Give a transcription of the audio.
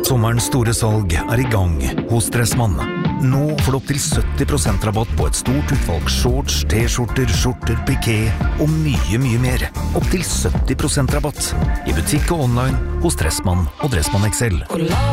Sommerens store salg I gang hos Dressmann. Nå får du opp til 70% rabatt på et stort utvalg shorts, t-skjorter, skjorter, piké og mye mer. Opp til 70% rabatt I butikk og online hos Dressmann og Dressmann XL.